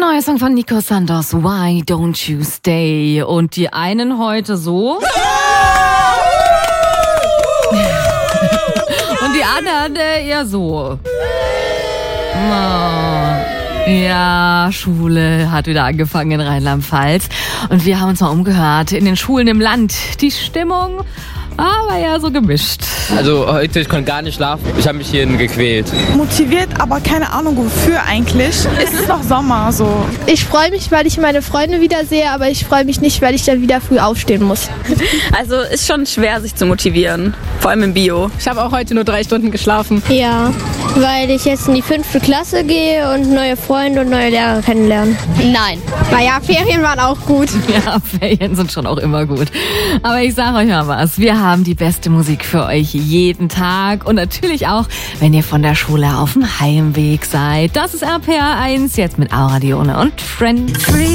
neue Song von Nico Santos, Why Don't You Stay? Und die einen heute so. Und die anderen eher so. Ja, Schule hat wieder angefangen in Rheinland-Pfalz. Und wir haben uns mal umgehört in den Schulen im Land. Die Stimmung war ja so gemischt. Also heute, ich konnte gar nicht schlafen. Ich habe mich hierhin gequält. Motiviert, aber keine Ahnung wofür eigentlich. Es ist noch Sommer so. Ich freue mich, weil ich meine Freunde wiedersehe, aber ich freue mich nicht, weil ich dann wieder früh aufstehen muss. Also ist schon schwer, sich zu motivieren. Vor allem im Bio. Ich habe auch heute nur 3 Stunden geschlafen. Ja, weil ich jetzt in die 5. Klasse gehe und neue Freunde und neue Lehrer kennenlernen. Nein. Naja, Ferien waren auch gut. Ja, Ferien sind schon auch immer gut. Aber ich sage euch mal was, wir haben die beste Musik für euch jeden Tag und natürlich auch, wenn ihr von der Schule auf dem Heimweg seid. Das ist RPR 1 jetzt mit Aura Dione und Friends.